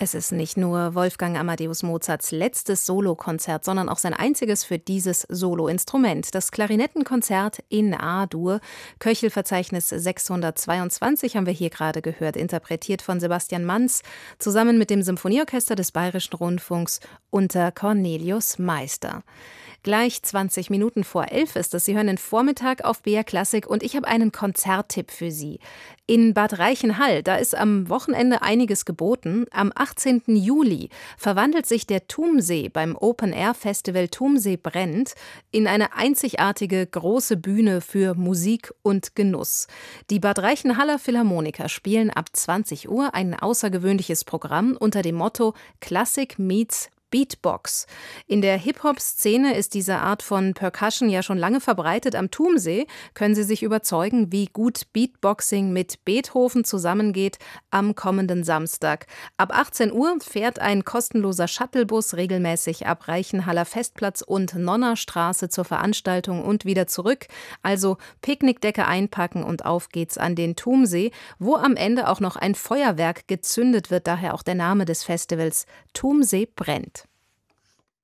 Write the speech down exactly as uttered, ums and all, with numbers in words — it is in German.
Es ist nicht nur Wolfgang Amadeus Mozarts letztes Solokonzert, sondern auch sein einziges für dieses Soloinstrument. Das Klarinettenkonzert in A-Dur, Köchelverzeichnis sechshundertzweiundzwanzig, haben wir hier gerade gehört, interpretiert von Sebastian Manz, zusammen mit dem Symphonieorchester des Bayerischen Rundfunks unter Cornelius Meister. Gleich zwanzig Minuten vor elf ist es. Sie hören den Vormittag auf B R Klassik und ich habe einen Konzerttipp für Sie. In Bad Reichenhall, da ist am Wochenende einiges geboten. Am achtzehnten Juli verwandelt sich der Thumsee beim Open-Air-Festival Thumsee brennt in eine einzigartige große Bühne für Musik und Genuss. Die Bad Reichenhaller Philharmoniker spielen ab zwanzig Uhr ein außergewöhnliches Programm unter dem Motto Classic meets Beatbox. In der Hip-Hop-Szene ist diese Art von Percussion ja schon lange verbreitet. Am Thumsee können Sie sich überzeugen, wie gut Beatboxing mit Beethoven zusammengeht am kommenden Samstag. Ab achtzehn Uhr fährt ein kostenloser Shuttlebus regelmäßig ab Reichenhaller Festplatz und Nonnerstraße zur Veranstaltung und wieder zurück. Also Picknickdecke einpacken und auf geht's an den Thumsee, wo am Ende auch noch ein Feuerwerk gezündet wird, daher auch der Name des Festivals Thumsee brennt.